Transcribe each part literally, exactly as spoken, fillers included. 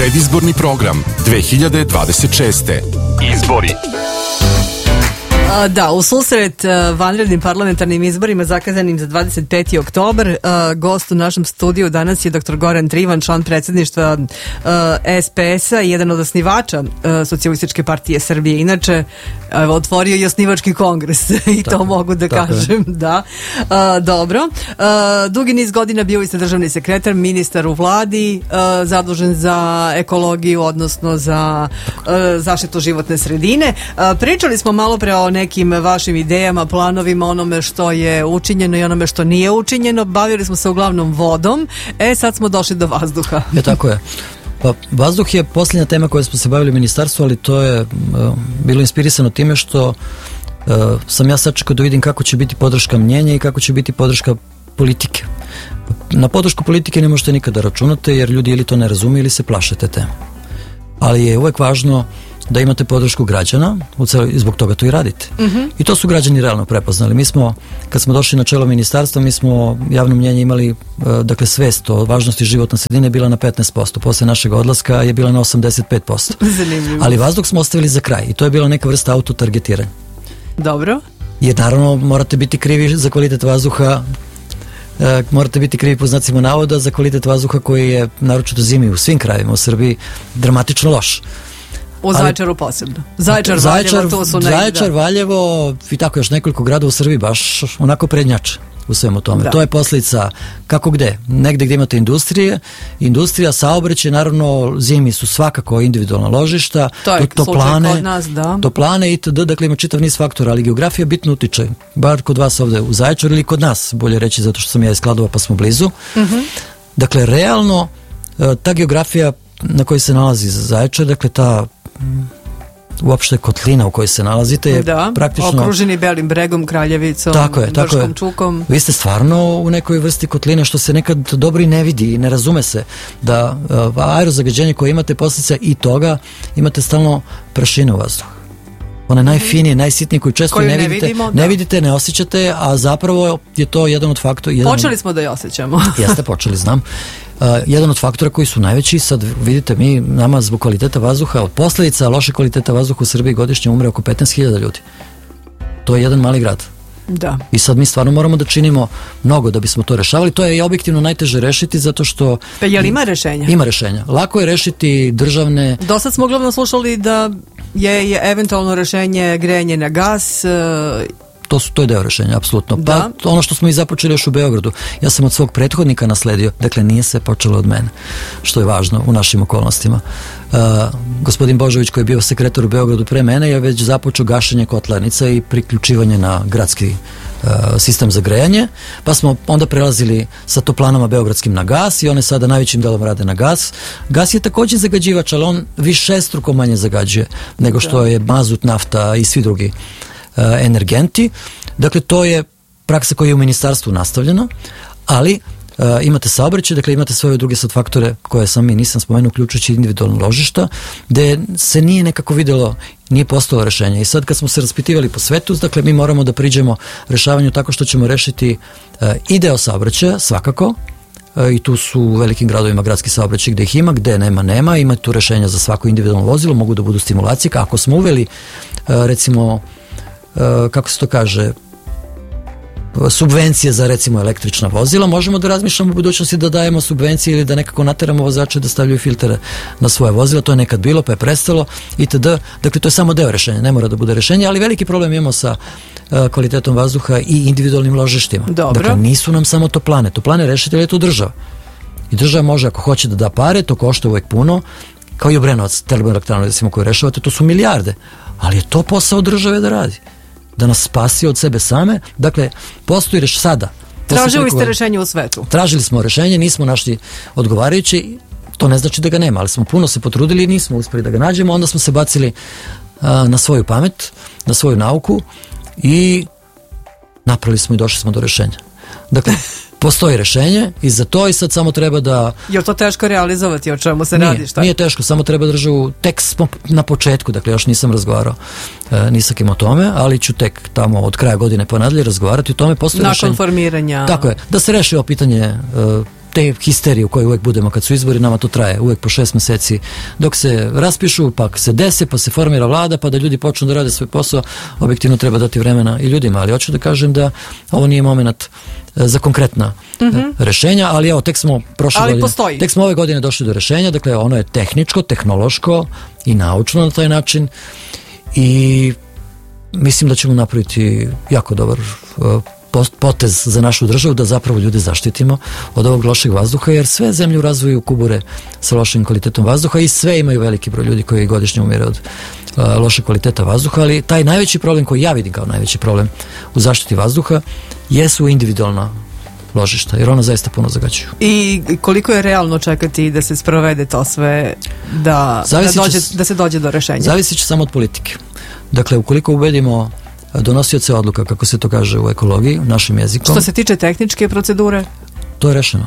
Predizborni program dve hiljade dvadeset šeste. Izbori. Da, u susret vanrednim parlamentarnim izborima zakazanim za dvadeset peti oktobar, gost u našem studiju danas je doktor Goran Trivan, član predsjedništva S P S-a i jedan od osnivača Socijalističke partije Srbije. Inače, evo, otvorio i osnivački kongres i tako, to mogu da kažem. Je. Da. Dobro. Dugi niz godina bio ste državni sekretar, ministar u vladi, zadužen za ekologiju, odnosno za zaštitu životne sredine. Pričali smo malo pre o nekim vašim idejama, planovima, onome što je učinjeno i onome što nije učinjeno. Bavili smo se uglavnom vodom. E, sad smo došli do vazduha. Je, tako je. Pa, vazduh je posljednja tema koja smo se bavili u ministarstvu, ali to je uh, bilo inspirisano time što uh, sam ja sad čekao da vidim kako će biti podrška mnjenja i kako će biti podrška politike. Na podršku politike ne možete nikada računati, jer ljudi ili to ne razumiju ili se plaše te teme. Ali je uvijek važno da imate podršku građana, i zbog toga to i radite. Mm-hmm. I to su građani realno prepoznali. Mi smo, kad smo došli na čelo ministarstva, mi smo javno mnjenje imali, dakle, svest o važnosti životne sredine bila na petnaest posto. Posle našeg odlaska je bila na osamdeset pet posto. Zanimljivo. Ali vazduh smo ostavili za kraj i to je bila neka vrsta autotargetiranja. Dobro. Jer naravno morate biti krivi za kvalitet vazduha, e, morate biti krivi po znacima navoda za kvalitet vazduha koji je, naročito zimi u svim krajevima u Srbiji, dramatično loš. U Zaječaru posebno. Zaječar, Zaječar, Valjevo, to su negdje. Zaječar, Valjevo i tako još nekoliko grada u Srbiji baš onako prednjače u svemu tome. Da. To je posljedica kako gde? Negde gdje imate industrije, industrija, saobraćaj, naravno zimi su svakako individualna ložišta, to je to, toplane, kod nas, da. toplane itd. Dakle, ima čitav niz faktora, ali geografija bitno utiče. Bar kod vas ovde u Zaječaru ili kod nas, bolje reći, zato što sam ja iz Kladova pa smo blizu. Mm-hmm. Dakle, realno ta geografija na kojoj se nalazi Zaječar, dakle ta uopšte kotlina u kojoj se nalazite je da, praktično okruženi Belim bregom, Kraljevicom, tako je, tako Brškom je. Čukom. Vi ste stvarno u nekoj vrsti kotline što se nekad dobro i ne vidi i ne razume se da uh, aerozagađenje koje imate posljedica i toga imate stalno prašine u vazduhu. One najfinije, najsitnije koju često koju ne, ne vidite, vidimo, ne da. vidite, ne osjećate, a zapravo je to jedan od faktora. Jedan... Počeli smo da je osjećamo. Jeste, počeli, znam. Uh, jedan od faktora koji su najveći, sad vidite, mi, nama zbog kvaliteta vazduha, od posljedica loše kvaliteta vazduha u Srbiji godišnje umre oko petnaest hiljada ljudi. To je jedan mali grad. Da. I sad mi stvarno moramo da činimo mnogo da bismo to rešavali. To je i objektivno najteže rešiti zato što... Pa je li ima rešenja? Ima rešenja. Lako je rešiti državne... Do sad smo uglavnom slušali da je, je eventualno rešenje grejanje na gas. To, su, to je deo rešenja, apsolutno. Da. Pa, ono što smo i započeli još u Beogradu. Ja sam od svog prethodnika nasledio, dakle nije se počelo od mene, što je važno u našim okolnostima. Uh, gospodin Božović koji je bio sekretar u Beogradu pre mene je već započeo gašenje kotlarnica i priključivanje na gradski uh, sistem za grejanje, pa smo onda prelazili sa toplanama beogradskim na gas i one sada najvećim delom rade na gas. Gas je također zagađivač, ali on višestruko manje zagađuje nego što je mazut, nafta i svi drugi uh, energenti. Dakle, to je praksa koja je u ministarstvu nastavljena, ali Uh, imate saobraćaj, dakle imate svoje druge sad faktore koje sam i nisam spomenuo, uključujući individualno ložišta, gde se nije nekako vidjelo, nije postalo rešenje. I sad kad smo se raspitivali po svetu, dakle mi moramo da priđemo rešavanju tako što ćemo rešiti uh, i deo saobraćaja, svakako, uh, i tu su u velikim gradovima gradski saobraćaj gde ih ima, gde nema, nema, ima tu rešenja za svako individualno vozilo, mogu da budu stimulacije. Ako smo uveli, uh, recimo, uh, kako se to kaže, subvencije za recimo električna vozila, možemo da razmišljamo u budućnosti da dajemo subvencije ili da nekako nateramo vozače da stavljaju filtere na svoje vozila, to je nekad bilo pa je prestalo itd. Dakle, to je samo deo rešenja, ne mora da bude rešenje, ali veliki problem imamo sa uh, kvalitetom vazduha i individualnim ložištima. Dobro. Dakle, nisu nam samo toplane, toplane rešiti, ali je to država. I država može, ako hoće da da pare, to košta uvek puno, kao i Obrenovac, termoelektranu recimo koju rešavate, to su milijarde, ali je to posao države da radi, da nas spasi od sebe same. Dakle, postoji reš sada. Tražili ste rešenje u svetu? Tražili smo rešenje, nismo našli odgovarajuće, to ne znači da ga nema, ali smo puno se potrudili i nismo uspeli da ga nađemo, onda smo se bacili a, na svoju pamet, na svoju nauku i napravili smo i došli smo do rešenja. Dakle, postoji rešenje i za to i sad samo treba da... Je li to teško realizovati, o čemu se nije, radi? Šta? Nije teško, samo treba državu, tek smo na početku, dakle još nisam razgovarao e, ni sa kim o tome, ali ću tek tamo od kraja godine pa nadalje razgovarati o tome. Postoji nakon rešenje. Formiranja. Tako je, da se reši ovo pitanje e, te histerije u kojoj uvek budemo kad su izbori, nama to traje uvek po šest meseci dok se raspišu, pa se dese, pa se formira vlada, pa da ljudi počnu da rade svoj posao. Objektivno treba dati vremena i ljudima, ali hoću da kažem da ovo nije moment za konkretna mm-hmm. rešenja, ali evo, tek smo prošle ali godine, postoji. tek smo ove godine došli do rešenja, dakle ono je tehničko, tehnološko i naučno na taj način i mislim da ćemo napraviti jako dobar potez za našu državu, da zapravo ljude zaštitimo od ovog lošeg vazduha, jer sve zemlje u razvoju kubure sa lošim kvalitetom vazduha i sve imaju veliki broj ljudi koji godišnje umire od uh, loše kvaliteta vazduha, ali taj najveći problem koji ja vidim kao najveći problem u zaštiti vazduha jesu individualna ložišta, jer ona zaista puno zagađuju. I koliko je realno čekati da se sprovede to sve, da, da, dođe, da se dođe do rešenja? Zavisit će samo od politike. Dakle, ukoliko ubedimo donosioce odluka, kako se to kaže u ekologiji, našim jezikom. Što se tiče tehničke procedure? To je rešeno.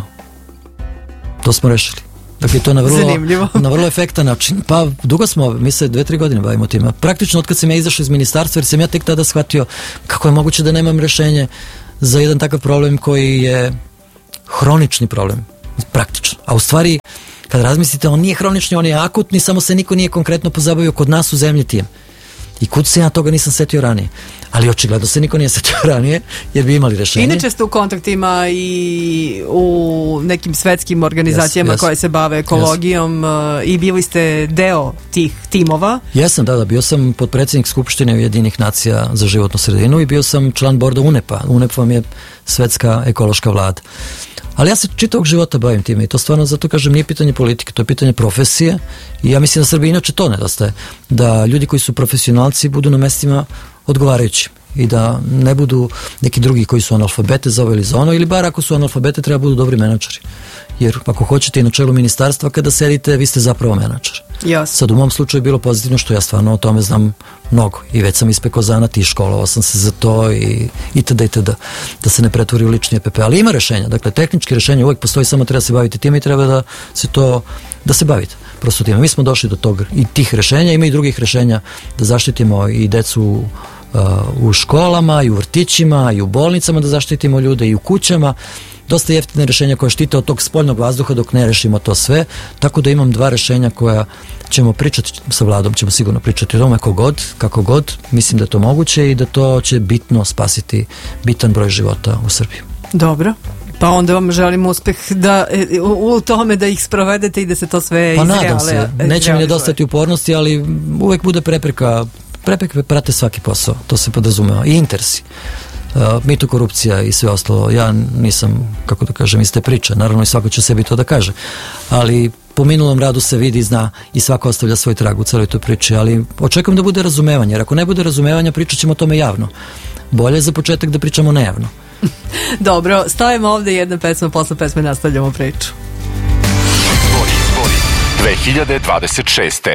To smo rešili. Dakle, to je na vrlo, na vrlo efektan način. Pa, dugo smo, mi se dve, tri godine bavimo tima. Praktično, od kad sam ja izašao iz ministarstva, jer sam ja tek tada shvatio kako je moguće da nemam rešenje za jedan takav problem koji je hronični problem. Praktično. A u stvari, kad razmislite, on nije hronični, on je akutni, samo se niko nije konkretno pozabavio kod nas u zemlji tim. I kud se ja toga nisam setio ranije. Ali očigledno se niko nije setio ranije, jer bi imali rešenje. Inače ste u kontaktima i u nekim svetskim organizacijama yes, yes. koje se bave ekologijom yes. i bili ste deo tih timova. Jesam, da, da, bio sam potpredsjednik Skupštine Ujedinjenih nacija za životnu sredinu i bio sam član borda U N E P-a. U N E P vam je svetska ekološka vlada. Ali ja se čitavog života bavim time i to stvarno zato kažem nije pitanje politike, to je pitanje profesije i ja mislim da Srbiji inače to nedostaje, da ljudi koji su profesionalci budu na mestima odgovarajući i da ne budu neki drugi koji su analfabete za ovo ili za ono, ili bar ako su analfabete treba budu dobri menadžeri. Jer ako hoćete i na čelu ministarstva kada sedite, vi ste zapravo menadžer. Yes. Sad u mom slučaju je bilo pozitivno što ja stvarno o tome znam mnogo i već sam ispekao zanat i školovao sam se za to i itd. itd. Da se ne pretvori u lični E P P. Ali ima rešenja, dakle tehnički rešenja uvijek postoji, samo treba se baviti time i treba da se to, da se bavite prosto time. Mi smo došli do tog i tih rešenja, ima i drugih rešenja da zaštitimo i decu u školama, i u vrtićima, i u bolnicama, da zaštitimo ljude, i u kućama. Dosta jeftine rešenja koje štite od tog spoljnog vazduha dok ne rešimo to sve, tako da imam dva rešenja koja ćemo pričati sa vladom, ćemo sigurno pričati o tome kako god, kako god, mislim da je to moguće i da to će bitno spasiti bitan broj života u Srbiji. Dobro. Pa onda vam želim uspeh da, u, u tome da ih sprovedete i da se to sve pa izreale. Pa nadam se, neće mi nedostati upornosti, ali uvek bude prepreka, prepreke prate svaki posao, to se podrazumeva, i interesi. Uh, mito, korupcija i sve ostalo, ja nisam, kako da kažem, iz te priče, naravno i svako će sebi to da kaže, ali po minulom radu se vidi, zna i svako ostavlja svoj trag u celoj toj priči, ali očekujem da bude razumevanje, jer ako ne bude razumevanja, pričat ćemo o tome javno. Bolje za početak da pričamo nejavno. Dobro, stavimo ovde jedna pesma, posle pesme nastavljamo priču. Izbori, izbori dve hiljade dvadeset šeste.